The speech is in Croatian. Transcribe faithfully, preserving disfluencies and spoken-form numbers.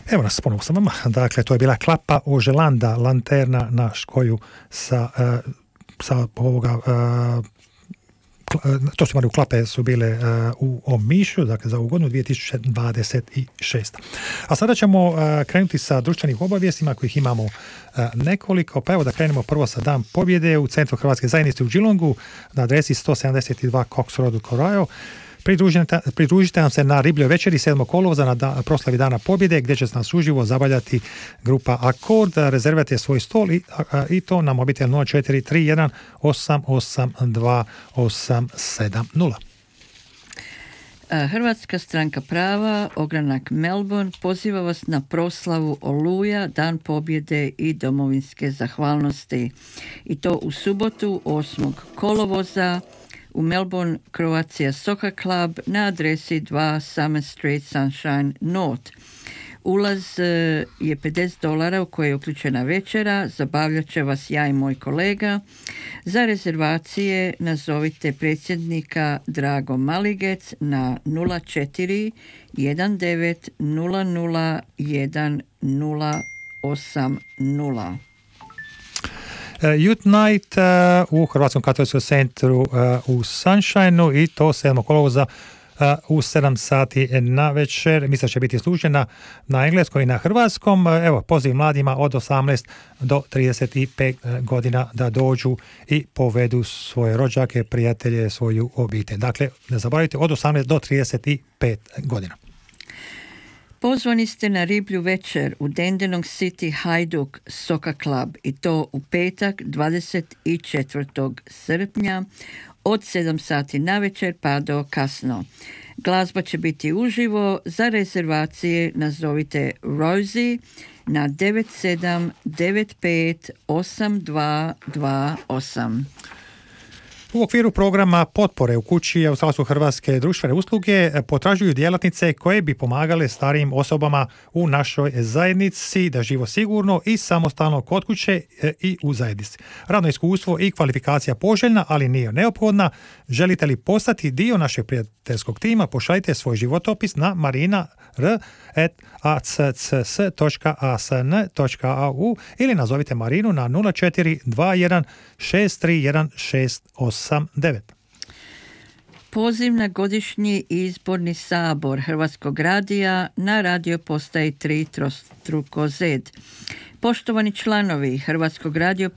Evo nas ponovo sa vama. Dakle, to je bila Klapa Oželanda, lanterna na škoju sa, uh, sa ovoga uh, to su imali klape su bile uh, u Omišu, dakle za ovu godinu dvije tisuće dvadeset šest. A sada ćemo uh, krenuti sa društvenih obavijestima kojih imamo uh, nekoliko. Pa evo da krenemo prvo sa Dan pobjede u Centru Hrvatske zajednice u Geelongu na adresi sto sedamdeset dva Cox Road u Koraju. Pridružite, pridružite nam se na ribljoj večeri sedmog kolovoza na da, proslavi Dana pobjede gdje će se nas uživo zabavljati grupa Akord. Rezervirajte svoj stol i, a, i to na mobitel nula četiri tri jedan osam osam dva osam sedam nula. Hrvatska stranka prava, ogranak Melbourne, poziva vas na proslavu Oluja, Dan pobjede i domovinske zahvalnosti. I to u subotu osmog kolovoza u Melbourne Croatia Soccer Club na adresi dva Summer Street Sunshine North. Ulaz je pedeset dolara u kojoj je uključena večera, zabavljat će vas ja i moj kolega. Za rezervacije nazovite predsjednika Drago Maligec na nula četiri jedan devet nula nula jedan nula osam nula. Youth Night uh, u Hrvatskom katoličkom centru uh, u Sunshineu i to sedmog kolovoza uh, u sedam sati na večer. Mislim da će biti služena na engleskom i na hrvatskom. Uh, evo, poziv mladima od osamnaest do trideset pet godina da dođu i povedu svoje rođake, prijatelje, svoju obitelj. Dakle, ne zaboravite, od osamnaest do trideset pet godina. Pozvani ste na riblju večer u Dandenong City Hajduk Soccer Club i to u petak dvadeset četvrtog srpnja od sedam sati na večer pa do kasno. Glazba će biti uživo, za rezervacije nazovite Rosie na devet sedam devet pet osam dva dva osam. U okviru programa potpore u kući Australsko-hrvatske društvene usluge potražuju djelatnice koje bi pomagale starijim osobama u našoj zajednici da živo sigurno i samostalno kod kuće i u zajednici. Radno iskustvo i kvalifikacija poželjna, ali nije neophodna. Želite li postati dio našeg prijateljskog tima, pošaljite svoj životopis na marina r at a c c s točka a s n točka a u ili nazovite Marinu na nula četiri dva jedan šest tri jedan šest osam devet. Poziv na godišnji izborni sabor Hrvatskog radija na radio postaji tri trostruko Z. Poštovani članovi Hrvatskog radio